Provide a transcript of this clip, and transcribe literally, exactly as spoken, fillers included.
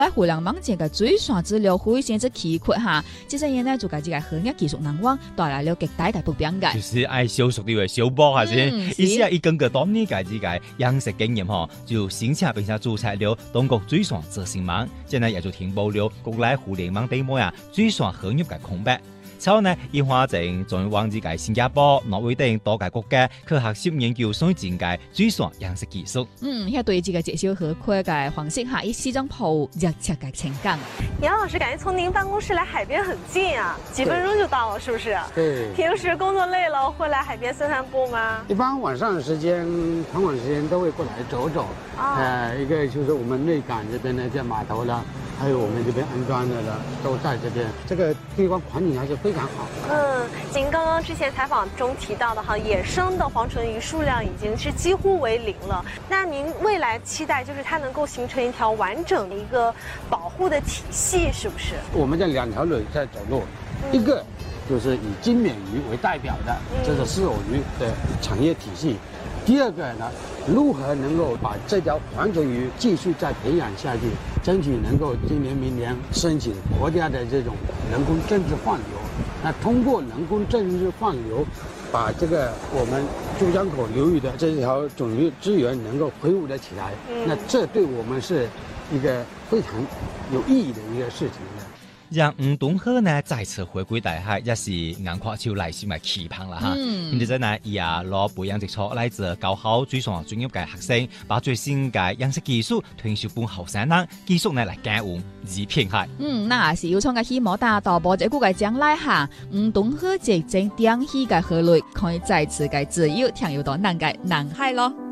喺互聯網前嘅水sản資料會先至ขี括下，這些嘢呢就係這個行業技術難忘帶來了極大嘅不便嘅。 就是愛小熟啲嘅小波係先，意思係一根個當年嘅自己養殖經驗嗬，就申請並且註冊了中國水產執行網，即係也就填報了國內互聯網地位啊水產行業嘅空白。之後呢，以化成仲往自己新加坡、挪威等多個國家去學習研究水產嘅水產養殖技術。 嗯，喺對這個介紹合規嘅方式下，以西藏鋪熱切嘅情感。 楊老師，感覺從您辦公室來海邊很近啊，幾分鐘就到了，是不是？ 對。 平時工作累了會來海邊散散步嗎？ 一般晚上的時間、傍晚時間都會過來走走。啊、哦。呃，一個就是我們內港這邊的這碼頭啦，還有我們這邊安裝的啦，都在這邊。這個地方環境還是非常好。 嗯，您剛剛之前採訪中提到的哈，野生的黃唇魚數量已經是幾乎為零了。那您未來期待就是它能夠形成一條完整的一個保護的體系，是不是？ 我們這兩條腿在走路，嗯、一個就是以金冕魚為代表的，這是絲藕魚的產業體系。第二個呢，如何能夠把這條黃唇魚繼續再培養下去，爭取能夠今年明年申請國家的這種人工政治放流。那通過人工政治放流，把這個我們珠江口流域的這條種魚資源能夠恢復得起來，嗯、那這對我們是一個非常有意義的一個事情。 讓吳東河呢再次回歸大海，也是硬跨潮嚟先嘅期盼啦嚇。咁就真係以啊攞培養基礎嚟自高考水產專業嘅學生，把最新嘅養殖技術傳授俾後生人，技術呢嚟交換以偏海。 嗯，那是要從嘅希望達到保證股嘅將來下，吳東河即正點起嘅河類，可以再次嘅自由暢遊到南嘅南海咯。